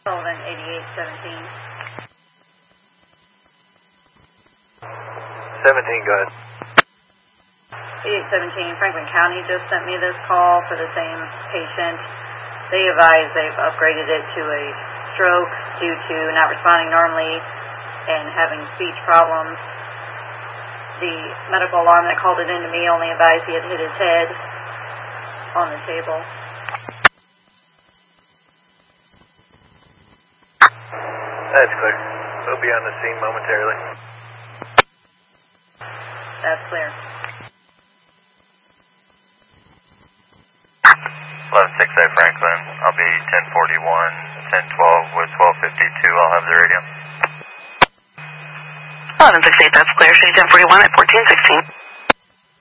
Sullivan, 8817. 17, go ahead. 8817, Franklin County just sent me this call for the same patient. They advise they've upgraded it to a stroke due to not responding normally and having speech problems. The medical alarm that called it in to me only advised he had hit his head on the table. That's clear. We'll be on the scene momentarily. That's clear. 1168 Franklin. I'll be 1041, 1012 with 1252. I'll have the radio. 1168, that's clear. City 1041 at 1416.